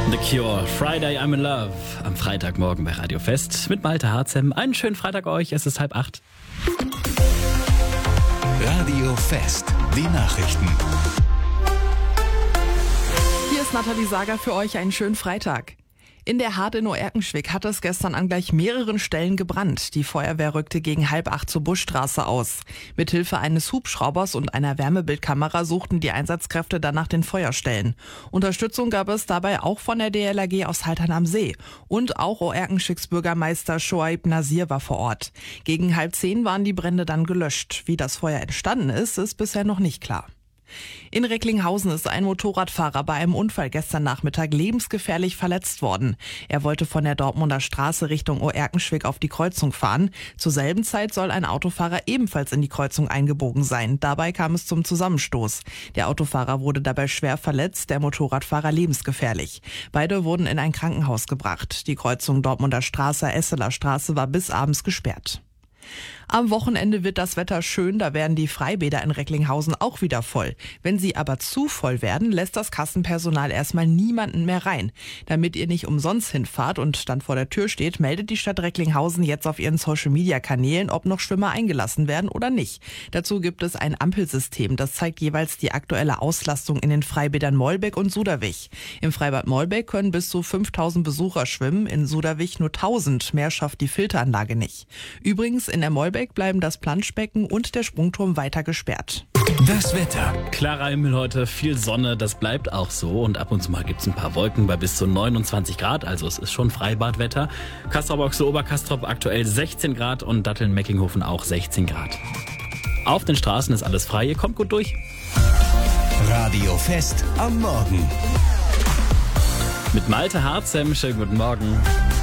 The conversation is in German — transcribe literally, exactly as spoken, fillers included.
The Cure, Friday I'm in Love. Am Freitagmorgen bei Radio Fest mit Malte Harzem. Einen schönen Freitag euch, es ist halb acht. Radio Fest, die Nachrichten. Hier ist Nathalie Sager für euch, einen schönen Freitag. In der Hard in Oerkenschwick hat es gestern an gleich mehreren Stellen gebrannt. Die Feuerwehr rückte gegen halb acht zur Buschstraße aus. Mithilfe eines Hubschraubers und einer Wärmebildkamera suchten die Einsatzkräfte dann nach den Feuerstellen. Unterstützung gab es dabei auch von der D L R G aus Haltern am See. Und auch Oerkenschwicks Bürgermeister Shoaib Nasir war vor Ort. Gegen halb zehn waren die Brände dann gelöscht. Wie das Feuer entstanden ist, ist bisher noch nicht klar. In Recklinghausen ist ein Motorradfahrer bei einem Unfall gestern Nachmittag lebensgefährlich verletzt worden. Er wollte von der Dortmunder Straße Richtung Oerkenschwick auf die Kreuzung fahren. Zur selben Zeit soll ein Autofahrer ebenfalls in die Kreuzung eingebogen sein. Dabei kam es zum Zusammenstoß. Der Autofahrer wurde dabei schwer verletzt, der Motorradfahrer lebensgefährlich. Beide wurden in ein Krankenhaus gebracht. Die Kreuzung Dortmunder Straße, Esseler Straße war bis abends gesperrt. Am Wochenende wird das Wetter schön, da werden die Freibäder in Recklinghausen auch wieder voll. Wenn sie aber zu voll werden, lässt das Kassenpersonal erstmal niemanden mehr rein. Damit ihr nicht umsonst hinfahrt und dann vor der Tür steht, meldet die Stadt Recklinghausen jetzt auf ihren Social-Media-Kanälen, ob noch Schwimmer eingelassen werden oder nicht. Dazu gibt es ein Ampelsystem, das zeigt jeweils die aktuelle Auslastung in den Freibädern Mollbeck und Suderwich. Im Freibad Mollbeck können bis zu fünftausend Besucher schwimmen, in Suderwich nur tausend, mehr schafft die Filteranlage nicht. Übrigens in der Mollbeck bleiben das Planschbecken und der Sprungturm weiter gesperrt. Das Wetter. Klarer Himmel heute, viel Sonne, das bleibt auch so. Und ab und zu mal gibt es ein paar Wolken bei bis zu neunundzwanzig Grad. Also es ist schon Freibadwetter. Castrop-Rauxel Obercastrop aktuell sechzehn Grad und Datteln-Meckinghofen auch sechzehn Grad. Auf den Straßen ist alles frei, ihr kommt gut durch. Radio Fest am Morgen. Mit Malte Harzem, schönen guten Morgen.